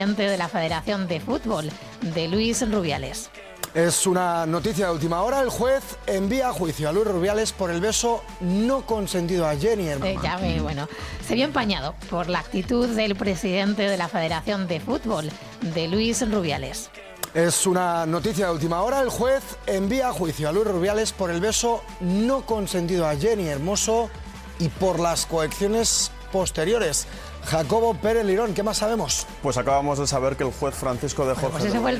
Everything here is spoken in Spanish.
de la Federación de Fútbol, de Luis Rubiales. Es una noticia de última hora. El juez envía a juicio a Luis Rubiales por el beso no consentido a Jenny Hermoso. Se vio empañado por la actitud del presidente de la Federación de Fútbol, de Luis Rubiales. Es una noticia de última hora. El juez envía a juicio a Luis Rubiales por el beso no consentido a Jenny Hermoso y por las coacciones posteriores. Jacobo Pérez Lirón, ¿qué más sabemos? Pues acabamos de saber que el juez Francisco de Jorge... Ese fue el